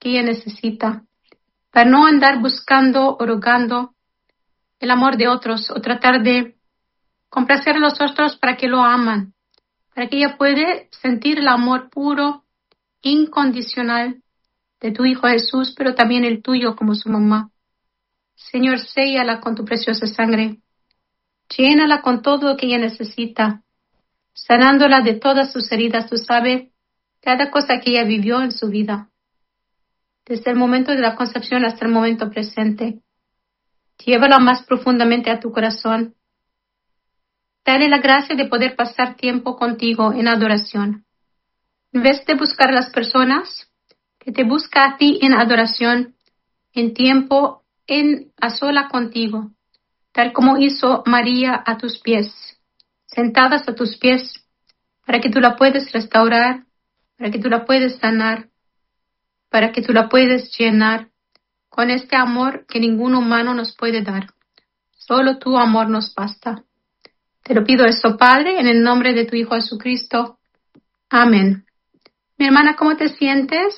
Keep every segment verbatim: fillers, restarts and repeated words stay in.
que ella necesita, para no andar buscando o rogando el amor de otros o tratar de complacer a los otros para que lo aman, para que ella pueda sentir el amor puro, incondicional de tu Hijo Jesús, pero también el tuyo como su mamá. Señor, séllala con tu preciosa sangre. Llénala con todo lo que ella necesita, sanándola de todas sus heridas. Tú sabes cada cosa que ella vivió en su vida, desde el momento de la concepción hasta el momento presente. Llévala más profundamente a tu corazón. Dale la gracia de poder pasar tiempo contigo en adoración. En vez de buscar a las personas, que te busca a ti en adoración, en tiempo, en a sola contigo, tal como hizo María a tus pies, sentadas a tus pies, para que tú la puedas restaurar, para que tú la puedas sanar, para que tú la puedas llenar con este amor que ningún humano nos puede dar. Solo tu amor nos basta. Te lo pido eso, Padre, en el nombre de tu Hijo Jesucristo. Amén. Mi hermana, ¿cómo te sientes?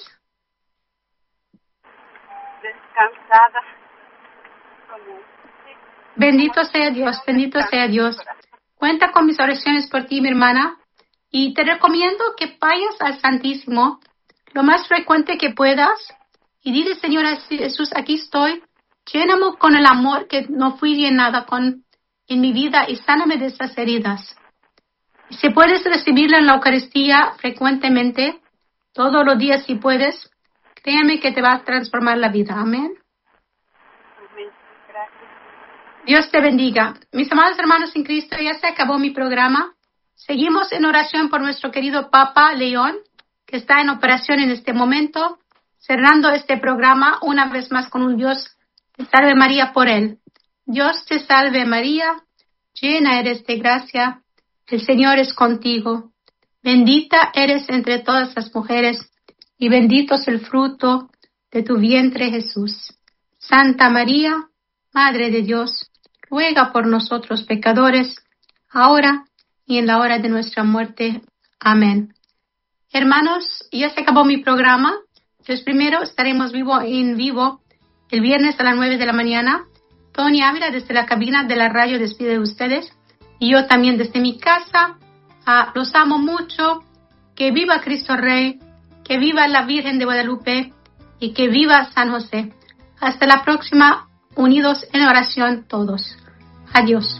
Descansada. Como... Bendito sea Dios, bendito sea Dios. Cuenta con mis oraciones por ti, mi hermana. Y te recomiendo que vayas al Santísimo lo más frecuente que puedas y dile, Señor Jesús, aquí estoy. Lléname con el amor que no fui llenada con en mi vida y sáname de esas heridas. Y si puedes recibirla en la Eucaristía frecuentemente, todos los días si puedes, créeme que te va a transformar la vida. Amén. Amén. Gracias. Dios te bendiga. Mis amados hermanos en Cristo, ya se acabó mi programa. Seguimos en oración por nuestro querido Papa León, que está en operación en este momento, cerrando este programa una vez más con un Dios te salve María por él. Dios te salve María, llena eres de gracia, el Señor es contigo. Bendita eres entre todas las mujeres, y bendito es el fruto de tu vientre Jesús. Santa María, Madre de Dios, ruega por nosotros pecadores, ahora y en la hora de nuestra muerte. Amén. Hermanos, ya se acabó mi programa. Dios primero, estaremos vivo en vivo el viernes a las nueve de la mañana. Tony Ávila desde la cabina de la radio despide de ustedes. Y yo también desde mi casa. Ah, los amo mucho. Que viva Cristo Rey. Que viva la Virgen de Guadalupe. Y que viva San José. Hasta la próxima. Unidos en oración todos. Adiós.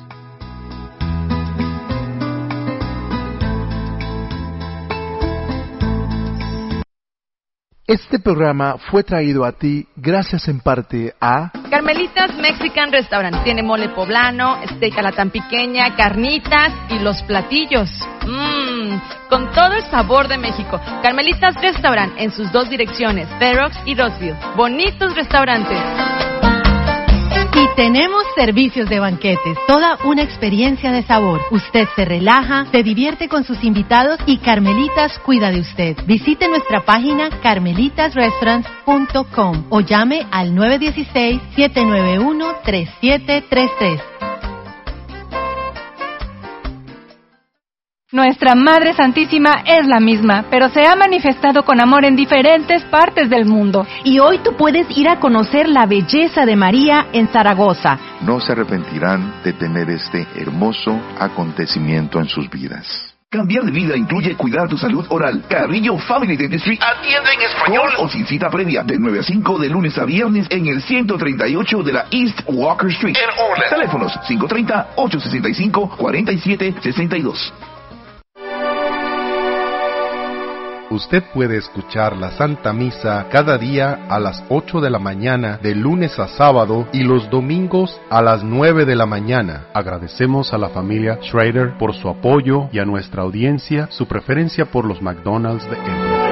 Este programa fue traído a ti gracias en parte a Carmelitas Mexican Restaurant. Tiene mole poblano, steak a la tan pequeña, carnitas y los platillos. Mmm, con todo el sabor de México. Carmelitas Restaurant en sus dos direcciones, Ferox y Roseville. Bonitos restaurantes. Y tenemos servicios de banquetes, toda una experiencia de sabor. Usted se relaja, se divierte con sus invitados y Carmelitas cuida de usted. Visite nuestra página carmelitas restaurants punto com o llame al nueve uno seis, siete nueve uno, tres siete tres tres. Nuestra Madre Santísima es la misma, pero se ha manifestado con amor en diferentes partes del mundo. Y hoy tú puedes ir a conocer la belleza de María en Zaragoza. No se arrepentirán de tener este hermoso acontecimiento en sus vidas. Cambiar de vida incluye cuidar tu salud oral. Carrillo Family Dentistry atiende en español o sin cita previa de nueve a cinco de lunes a viernes en el ciento treinta y ocho de la East Walker Street. En Orlando. Teléfonos cinco tres cero, ocho seis cinco, cuatro siete seis dos. Usted puede escuchar la Santa Misa cada día a las ocho de la mañana, de lunes a sábado, y los domingos a las nueve de la mañana. Agradecemos a la familia Schrader por su apoyo y a nuestra audiencia su preferencia por los McDonald's de Embry.